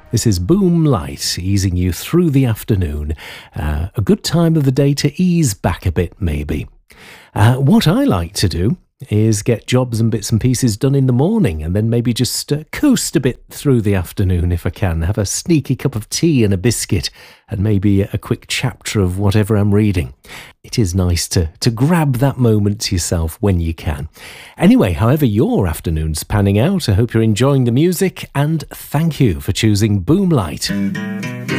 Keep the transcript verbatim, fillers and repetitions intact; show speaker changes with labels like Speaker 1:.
Speaker 1: This is Boom Light, easing you through the afternoon. Uh, a good time of the day to ease back a bit, maybe. Uh, what I like to do is get jobs and bits and pieces done in the morning and then maybe just uh, coast a bit through the afternoon if I can. Have a sneaky cup of tea and a biscuit and maybe a quick chapter of whatever I'm reading. It is nice to, to grab that moment to yourself when you can. Anyway, however your afternoon's panning out, I hope you're enjoying the music and thank you for choosing Boom Light.